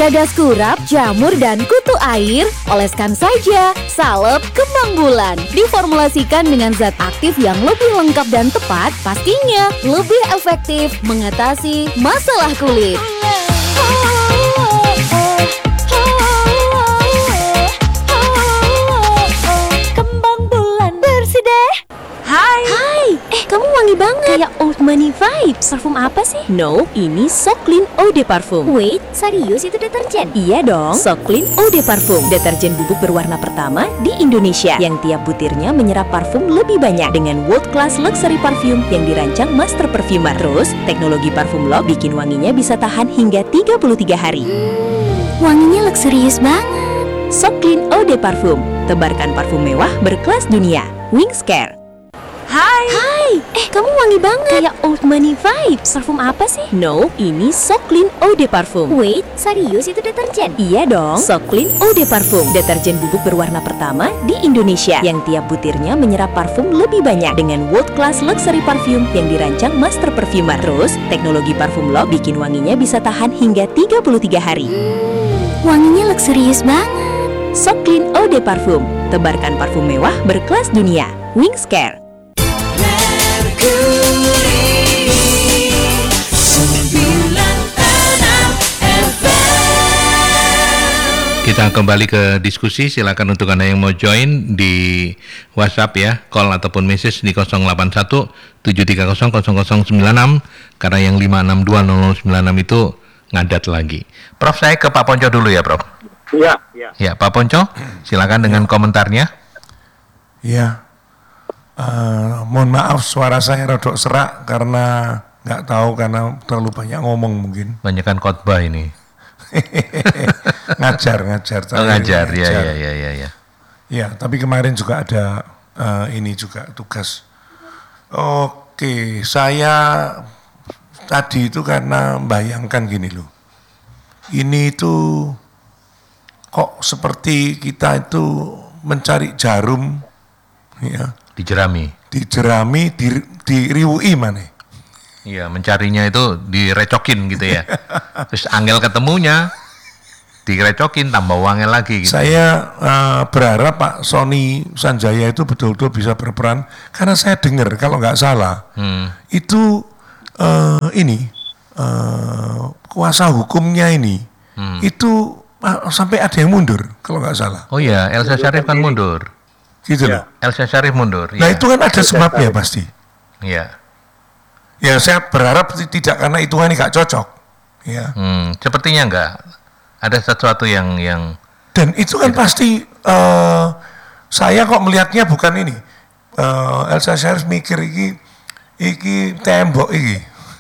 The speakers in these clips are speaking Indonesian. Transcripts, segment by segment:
gagas kurap, jamur, dan kutu air? Oleskan saja salep kembang bulan. Diformulasikan dengan zat aktif yang lebih lengkap dan tepat, pastinya lebih efektif mengatasi masalah kulit. Kembang bulan bersih deh. Hai, kamu wangi banget. Kayak Old Money vibes. Parfum apa sih? No, ini So Clean Eau de Parfum. Wait, serius itu deterjen? Iya dong, So Clean Eau de Parfum. Deterjen bubuk berwarna pertama di Indonesia yang tiap butirnya menyerap parfum lebih banyak dengan world class luxury parfum yang dirancang master perfumer. Terus, teknologi parfum lock bikin wanginya bisa tahan hingga 33 hari. Wanginya luxurious banget. So Clean Eau de Parfum. Tebarkan parfum mewah berkelas dunia. Wings Care. Hai, kamu wangi banget. Kayak Old Money vibes. Parfum apa sih? No, ini So Clean Eau de Parfum. Wait, serius itu deterjen? Iya dong, So Clean Eau de Parfum. Deterjen bubuk berwarna pertama di Indonesia yang tiap butirnya menyerap parfum lebih banyak dengan world class luxury parfum yang dirancang master perfumer. Terus, teknologi parfum lock bikin wanginya bisa tahan hingga 33 hari. Wanginya luxurious banget. So Clean Eau de Parfum. Tebarkan parfum mewah berkelas dunia. Wings Care. Kita kembali ke diskusi, silakan untuk Anda yang mau join di WhatsApp ya, call ataupun message di 081 730 0096 karena yang 5620096 itu ngadat lagi. Prof, saya ke Pak Ponco dulu ya, Prof. Iya. Ya, Pak Ponco, silakan dengan komentarnya. Iya. Mohon maaf suara saya rodok serak karena nggak tahu karena terlalu banyak ngomong mungkin. Banyakan khotbah ini. ngajar. Ngajar, ya. Ya, tapi kemarin juga ada ini juga tugas. Oke, saya tadi itu karena bayangkan gini loh. Ini itu kok seperti kita itu mencari jarum, ya. Dijerami, diriwui mana? Iya, mencarinya itu direcokin gitu ya. Terus angel ketemunya, direcokin tambah uangnya lagi gitu. Saya berharap Pak Sony Sanjaya itu betul-betul bisa berperan, karena saya dengar kalau nggak salah, itu kuasa hukumnya ini, itu sampai ada yang mundur kalau nggak salah. Oh iya, Elsa Syarif kan mundur. Gitu loh. Elsa Syarif mundur. Nah itu kan ada sebabnya pasti. Iya. Ya saya berharap tidak karena hitungannya nggak cocok. Ya. Sepertinya nggak. Ada sesuatu yang dan itu kan pasti saya kok melihatnya bukan ini. Elsa Syarif mikir iki tembok iki.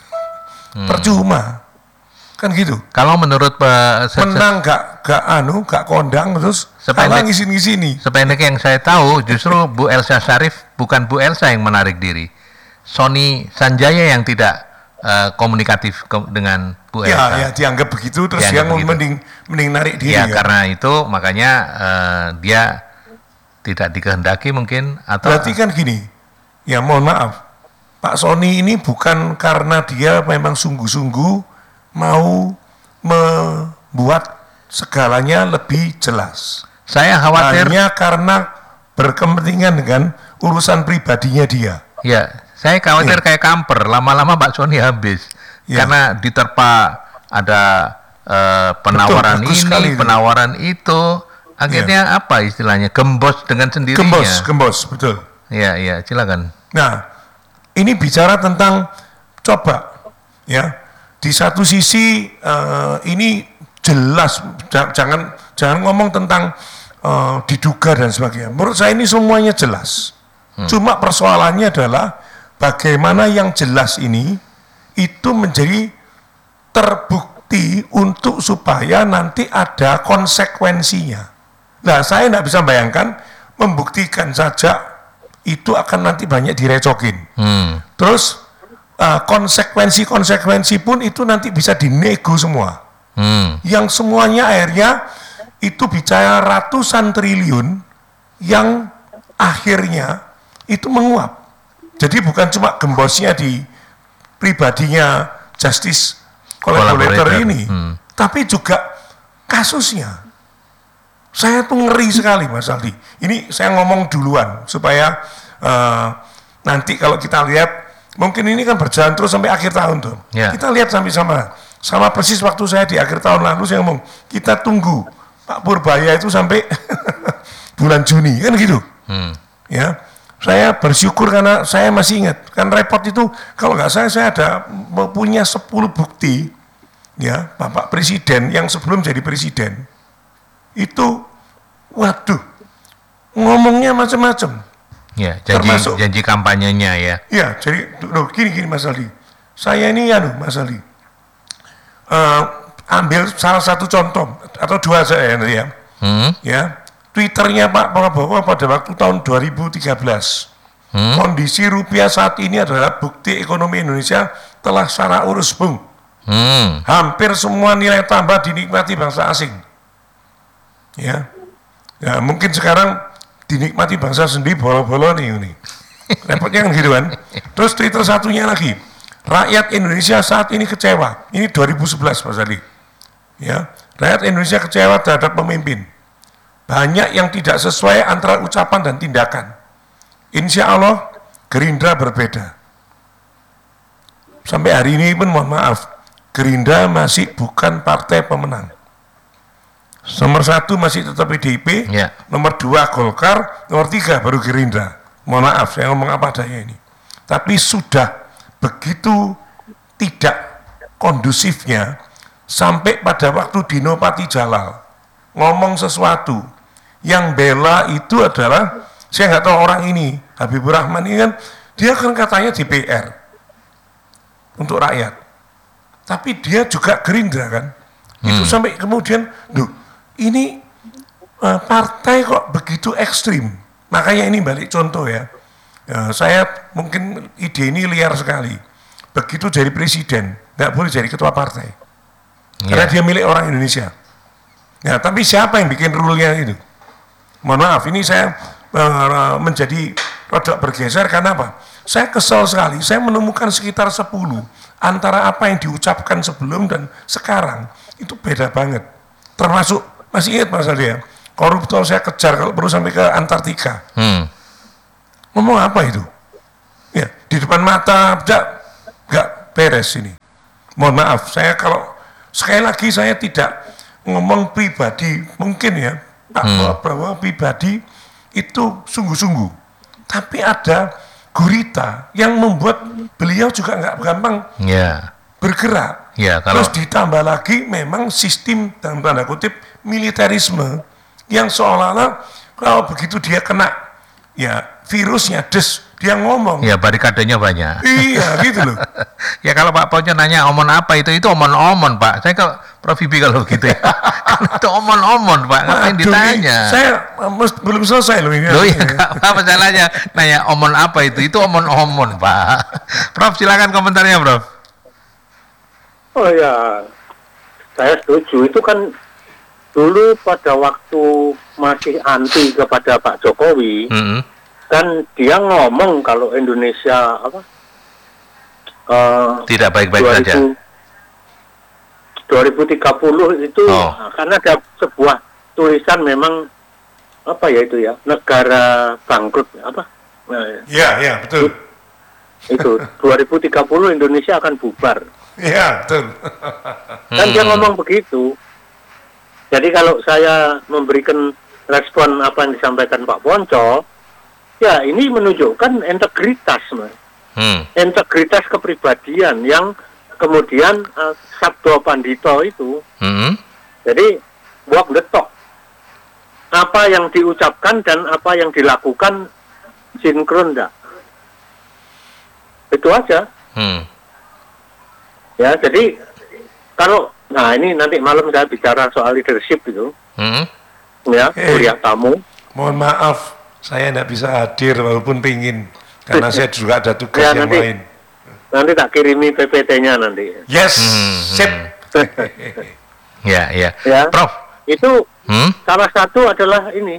Percuma. Kan gitu. Kalau menurut Pak menang gak kondang terus kalah ngisini. Sependek yang saya tahu justru Bu Elsa Syarif bukan Bu Elsa yang menarik diri. Sony Sanjaya yang tidak komunikatif dengan Bu Elsa. Ya dianggap begitu terus dia mending narik diri. Ya karena itu makanya dia tidak dikehendaki mungkin atau. Berarti kan gini. Ya mohon maaf. Pak Sony ini bukan karena dia memang sungguh-sungguh mau membuat segalanya lebih jelas. Saya khawatir hanya karena berkepentingan dengan urusan pribadinya dia. Ya, saya khawatir kayak kamper, lama-lama Pak Sony habis. Karena diterpa ada penawaran ini, penawaran itu, akhirnya apa istilahnya? Gembos dengan sendirinya. Gembos, betul. Iya, silakan. Nah, ini bicara tentang coba, ya. Di satu sisi ini jelas, jangan ngomong tentang diduga dan sebagainya. Menurut saya ini semuanya jelas. Cuma persoalannya adalah bagaimana yang jelas ini itu menjadi terbukti untuk supaya nanti ada konsekuensinya. Nah, saya tidak bisa bayangkan membuktikan saja itu akan nanti banyak direcokin. Terus konsekuensi pun itu nanti bisa dinego semua. Yang semuanya akhirnya itu bicara ratusan triliun yang akhirnya itu menguap. Jadi bukan cuma gembosnya di pribadinya justice collaborator ini, tapi juga kasusnya. Saya tuh ngeri sekali Mas Aldi. Ini saya ngomong duluan supaya nanti kalau kita lihat, mungkin ini kan berjalan terus sampai akhir tahun tuh. Ya. Kita lihat sampai sama persis waktu saya di akhir tahun lalu saya ngomong, kita tunggu Pak Purbaya itu sampai bulan Juni kan gitu. Ya, saya bersyukur karena saya masih ingat kan repot itu kalau nggak saya ada punya 10 bukti ya Bapak Presiden yang sebelum jadi presiden itu, waduh, ngomongnya macam-macam. Ya, Termasuk janji kampanyenya ya. Ya, jadi loh, gini Mas Aldi, saya ini Mas Aldi, ambil salah satu contoh atau dua saya ya, ya. Twitternya Pak Prabowo pada waktu tahun 2013. Kondisi rupiah saat ini adalah bukti ekonomi Indonesia telah secara urus bung. Hampir semua nilai tambah dinikmati bangsa asing. Ya, ya mungkin sekarang dinikmati bangsa sendiri bolo-bolo nih ini. Repotnya kan gitu kan. Terus Twitter satunya lagi, rakyat Indonesia saat ini kecewa. Ini 2011 Mas Ali. Ya, rakyat Indonesia kecewa terhadap pemimpin. Banyak yang tidak sesuai antara ucapan dan tindakan. Insya Allah Gerindra berbeda. Sampai hari ini pun mohon maaf, Gerindra masih bukan partai pemenang. Nomor 1 masih tetap PDIP, nomor 2 Golkar, nomor 3 baru Gerindra. Mohon maaf, saya ngomong apa adanya ini. Tapi sudah begitu tidak kondusifnya sampai pada waktu Dino Patijalal ngomong sesuatu yang bela itu adalah, saya nggak tahu orang ini, Habibur Rahman ini kan, dia kan katanya DPR untuk rakyat. Tapi dia juga Gerindra kan. Itu sampai kemudian, loh, ini partai kok begitu ekstrim. Makanya ini balik contoh ya. Saya mungkin ide ini liar sekali. Begitu jadi presiden, nggak boleh jadi ketua partai. Karena dia milik orang Indonesia. Ya, tapi siapa yang bikin rule-nya itu? Mohon maaf, ini saya menjadi rodok bergeser karena apa? Saya kesal sekali, saya menemukan sekitar 10 antara apa yang diucapkan sebelum dan sekarang itu beda banget. Termasuk, masih ingat Mas Aldi ya, koruptor saya kejar kalau perlu sampai ke Antartika. Ngomong apa itu? Ya, di depan mata, nggak beres ini. Mohon maaf, saya kalau sekali lagi saya tidak ngomong pribadi, mungkin ya, Pak Prabowo pribadi itu sungguh-sungguh. Tapi ada gurita yang membuat beliau juga nggak gampang bergerak. Terus ditambah lagi memang sistem dalam tanda kutip militerisme yang seolah-olah kalau begitu dia kena ya virusnya dia ngomong. Ya barikadenya banyak. Iya gitu loh. Ya kalau Pak Ponco nanya omon apa itu omon-omon Pak. Saya kalau Prof Bibi kalau begitu ya. Itu omon-omon Pak. Ngapain ditanya? Saya belum selesai loh ini. Loh ya apa salahnya nanya omon apa itu omon-omon Pak. Prof silakan komentarnya Prof. Oh ya, saya setuju. Itu kan dulu pada waktu masih anti kepada Pak Jokowi. Kan dia ngomong kalau Indonesia tidak baik-baik saja. 2030 itu karena ada sebuah tulisan memang negara bangkrut Iya betul. Itu 2030 Indonesia akan bubar. Iya betul. Kan dia ngomong begitu. Jadi kalau saya memberikan respon apa yang disampaikan Pak Ponco, ya ini menunjukkan integritas, Mas. Integritas kepribadian yang kemudian Sabdo Pandito itu. Jadi walk the talk. Apa yang diucapkan dan apa yang dilakukan sinkron enggak? Itu aja. Ya, jadi kalau ini nanti malam saya bicara soal leadership itu. Ya, kuliah tamu. Mohon maaf, saya tidak bisa hadir walaupun pingin karena saya juga ada tugas yang lain. Nanti tak kirimi PPT-nya nanti. Yes, sip. Ya. Prof. Itu salah satu adalah ini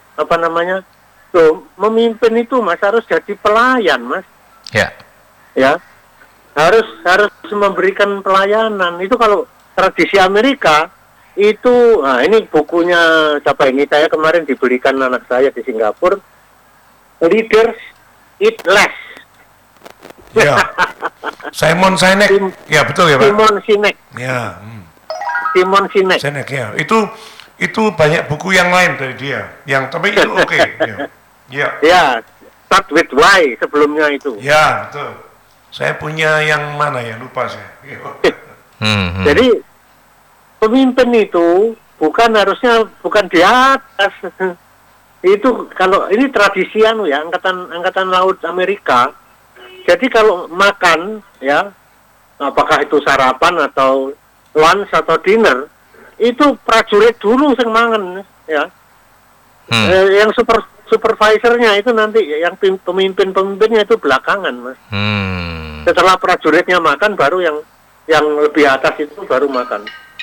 memimpin itu Mas harus jadi pelayan, Mas. Ya. Harus memberikan pelayanan. Itu kalau tradisi Amerika itu, nah ini bukunya siapa ini? Saya kemarin dibelikan anak saya di Singapura. Leaders Eat Less. Ya. Simon Sinek. Ya betul ya Pak. Simon Sinek. Ya. Simon Sinek. Sinek ya. Itu banyak buku yang lain dari dia. Yang tapi itu oke. Ya. Ya, Start with Why sebelumnya itu. Ya betul. Saya punya yang mana ya, lupa saya. Jadi pemimpin itu bukan di atas. Itu kalau ini tradisi ya angkatan laut Amerika. Jadi kalau makan ya, apakah itu sarapan atau lunch atau dinner, itu prajurit dulu sing mangan ya. Yang supervisornya itu nanti yang pemimpinnya itu belakangan, Mas. Setelah prajuritnya makan, baru yang lebih atas itu baru makan.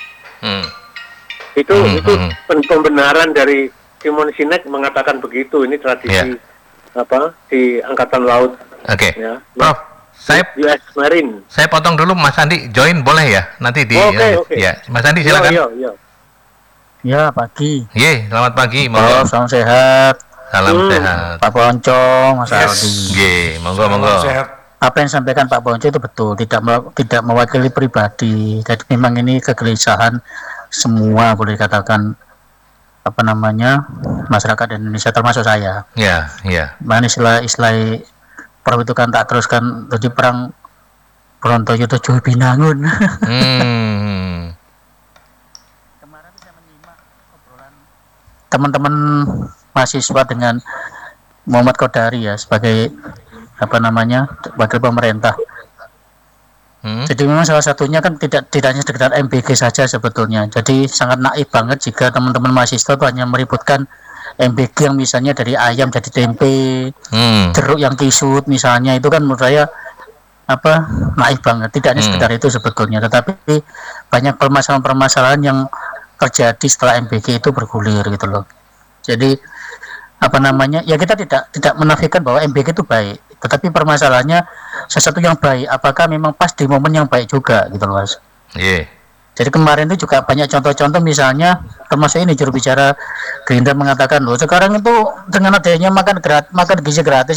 Itu pembenaran dari Simon Sinek mengatakan begitu. Ini tradisi di angkatan laut. Oke. Ya. Prof, saya US Marine. Saya potong dulu, Mas Andi join boleh ya? Nanti di Oke. ya, Mas Andi silakan. Yo. Ya, pagi. Selamat pagi. Prof, salam sehat. Salam sehat. Pak Boncong, Mas Aldi. Monggo. Sehat. Apa yang disampaikan Pak Boncong itu betul, tidak mewakili pribadi. Jadi memang ini kegelisahan semua, boleh dikatakan masyarakat Indonesia termasuk saya. Ya. Mana istilah Prof itu kan tak teruskan, jadi perang Brontoyuda Juh Binangun. Kemarin saya menyimak obrolan teman-teman mahasiswa dengan Muhammad Kodari ya sebagai wakil pemerintah. Jadi memang salah satunya kan tidak hanya sekedar MBG saja sebetulnya. Jadi sangat naif banget jika teman-teman mahasiswa itu hanya meributkan MBG yang misalnya dari ayam jadi tempe, jeruk yang kisut misalnya, itu kan menurut saya naif banget. Tidak hanya sekedar itu sebetulnya, tetapi banyak permasalahan-permasalahan yang terjadi setelah MBG itu bergulir gitu loh. Jadi ya kita tidak menafikan bahwa MBG itu baik, tetapi permasalahannya sesuatu yang baik apakah memang pas di momen yang baik juga gitu loh, Mas. Jadi kemarin itu juga banyak contoh-contoh, misalnya termasuk ini juru bicara Gerindra mengatakan loh sekarang itu dengan adanya makan gizi gratis